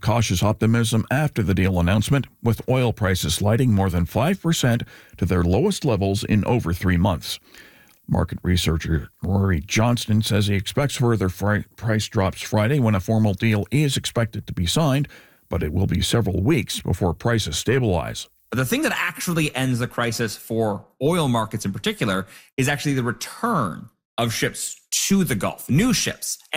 cautious optimism after the deal announcement, with oil prices sliding more than 5% to their lowest levels in over 3 months. Market researcher Rory Johnston says he expects further price drops Friday when a formal deal is expected to be signed, but it will be several weeks before prices stabilize. The thing that actually ends the crisis for oil markets in particular is actually the return of ships to the Gulf, new ships.